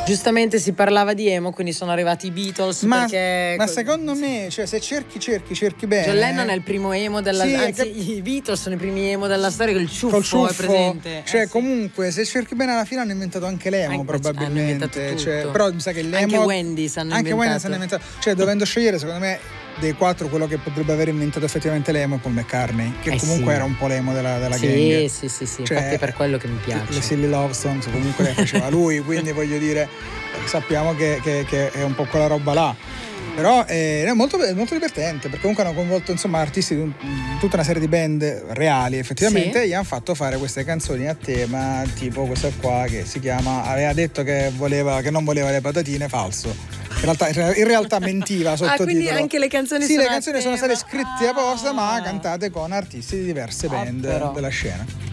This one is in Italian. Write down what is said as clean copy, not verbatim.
Giustamente si parlava di emo, quindi sono arrivati i Beatles. Ma perché secondo me, cioè, se cerchi bene. John Lennon è il primo emo della Sì, anzi, i Beatles sono i primi emo della storia, col col ciuffo è presente. Cioè, Sì. comunque, se cerchi bene, alla fine hanno inventato anche l'emo, Hanno probabilmente. inventato Cioè, tutto. però mi sa che l'emo. Anche Wendy hanno inventato. Cioè, dovendo scegliere, secondo me, dei quattro, quello che potrebbe aver inventato effettivamente l'emo è Paul McCartney, che comunque sì. era un po' l'emo della gang. Sì, Cioè, infatti è per quello che mi piace. Le Silly Love Songs comunque le faceva lui, quindi voglio dire, sappiamo che è un po' quella roba là. Però è molto divertente, perché comunque hanno coinvolto, insomma, artisti di tutta una serie di band reali, effettivamente, e gli hanno fatto fare queste canzoni a tema, tipo questa qua che si chiama aveva detto che non voleva le patatine, falso. In realtà mentiva sottotitolo. Quindi anche le canzoni le canzoni sono state scritte apposta, ma cantate con artisti di diverse band della scena.